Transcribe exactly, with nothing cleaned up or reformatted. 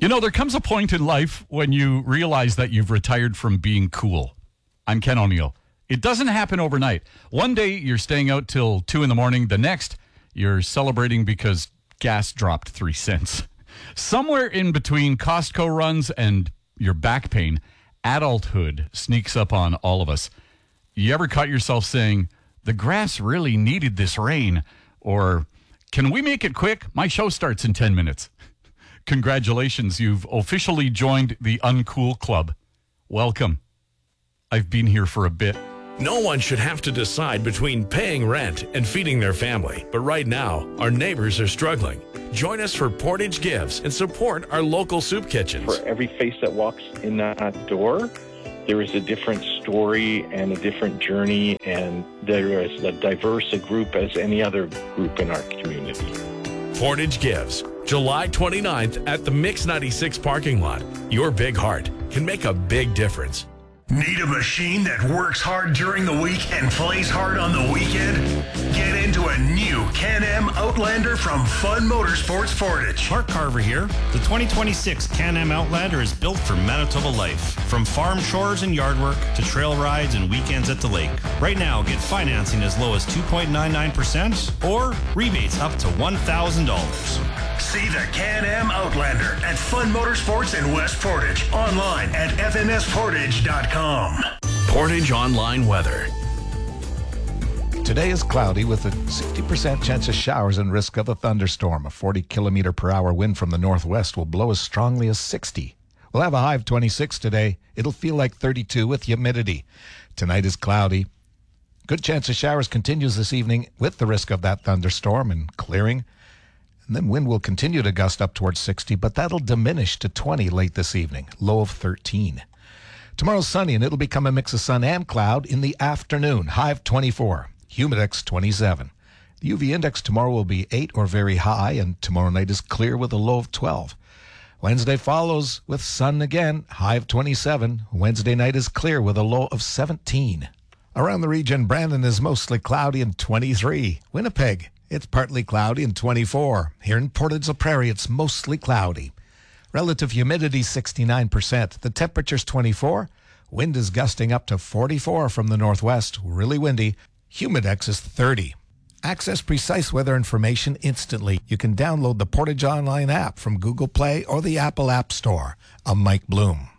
You know, there comes a point in life when you realize that you've retired from being cool. I'm Ken O'Neill. It doesn't happen overnight. One day you're staying out till two in the morning. The next, you're celebrating because gas dropped three cents. Somewhere in between Costco runs and your back pain, adulthood sneaks up on all of us. You ever caught yourself saying, the grass really needed this rain? Or, can we make it quick? My show starts in ten minutes. Congratulations, you've officially joined the Uncool Club. Welcome. I've been here for a bit. No one should have to decide between paying rent and feeding their family. But right now, our neighbors are struggling. Join us for Portage Gives and support our local soup kitchens. For every face that walks in that door, there is a different story and a different journey, and there is as diverse a group as any other group in our community. Portage Gives, July twenty-ninth at the Mix ninety-six parking lot. Your big heart can make a big difference. Need a machine that works hard during the week and plays hard on the weekend? Get into a new Can-Am Outlander from Fun Motorsports Portage. Mark Carver here. The twenty twenty-six Can-Am Outlander is built for Manitoba life. From farm chores and yard work to trail rides and weekends at the lake. Right now, get financing as low as two point nine nine percent or rebates up to one thousand dollars. See the Can-Am Outlander at Fun Motorsports in West Portage. Online at f m s portage dot com. Portage Online Weather. Today is cloudy with a sixty percent chance of showers and risk of a thunderstorm. A forty kilometer per hour wind from the northwest will blow as strongly as sixty. We'll have a high of twenty-six today. It'll feel like thirty-two with humidity. Tonight is cloudy. Good chance of showers continues this evening with the risk of that thunderstorm and clearing. And then wind will continue to gust up towards sixty, but that'll diminish to twenty late this evening, low of thirteen. Tomorrow's sunny, and it'll become a mix of sun and cloud in the afternoon, high of twenty-four, humidex twenty-seven. The U V index tomorrow will be eight or very high, and tomorrow night is clear with a low of twelve. Wednesday follows with sun again, high of twenty-seven. Wednesday night is clear with a low of seventeen. Around the region, Brandon is mostly cloudy and twenty-three. Winnipeg, it's partly cloudy and twenty-four. Here in Portage la Prairie, it's mostly cloudy. Relative humidity, sixty-nine percent. The temperature's twenty-four. Wind is gusting up to forty-four from the northwest. Really windy. Humidex is thirty. Access precise weather information instantly. You can download the Portage Online app from Google Play or the Apple App Store. I'm Mike Bloom.